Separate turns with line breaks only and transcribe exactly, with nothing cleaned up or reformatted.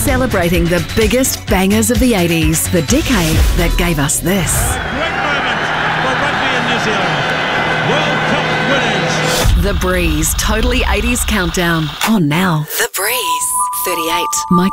Celebrating the biggest bangers of the eighties, the decade that gave us this.
A great moment for rugby in New Zealand. World Cup winners.
The Breeze Totally eighties Countdown. On now. The Breeze. thirty-eight. Mike